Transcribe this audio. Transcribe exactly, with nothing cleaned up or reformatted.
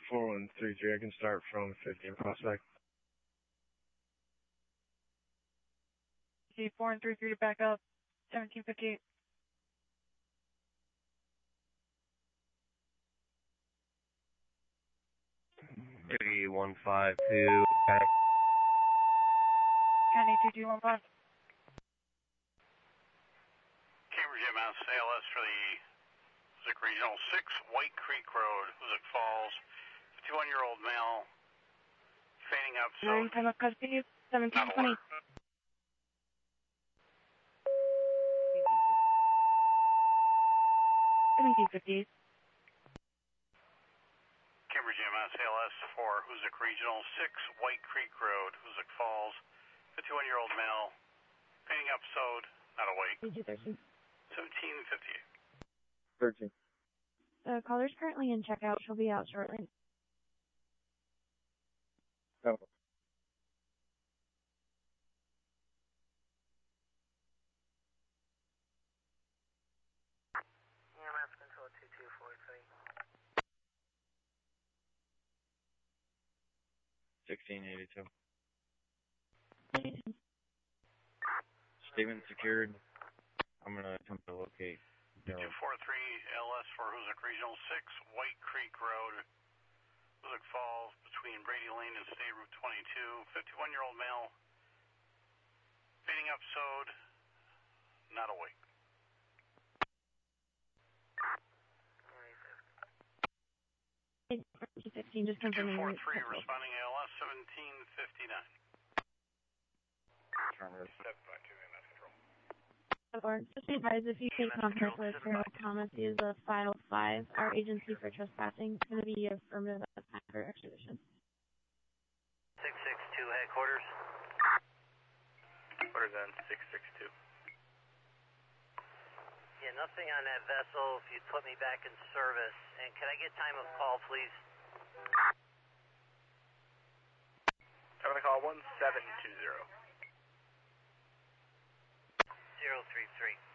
four one three three. I can start from fifteen Prospect. C four and three three to back up. seventeen fifty-eight. three one five two. Back. County two two one five. Cambridge M S A L S for the Hoosick Regional six, White Creek Road, Hoosick Falls. fifty-one-year-old male, fainting up. nine time of custody, seventeen twenty. seventeen fifty-eight. Cambridge M S A L S for Hoosick Regional six, White Creek Road, Hoosick Falls. fifty-one-year-old male, fainting episode, not awake. seventeen fifty-eight. thirteen. The caller's currently in checkout. She'll be out shortly. Oh. E M S control two two four three. sixteen eighty-two. Statement secured. I'm going to attempt to locate. two four three L S for Hoosick Regional six, White Creek Road, Hoosick Falls, between Brady Lane and State Route twenty-two. fifty-one-year-old male, fainting episode, not awake. sixteen, just confirming. two four three responding A L S seventeen fifty-nine. seven five two M S control. Or just be advised, if you take contact with Colonel Thomas, he is a file five. Our agency for trespassing is going to be affirmative at the time for extradition. six six two headquarters. Quarters on six six two. Yeah, nothing on that vessel. If you'd put me back in service. And can I get time of call, please? Time of call one seven two zero. zero three three.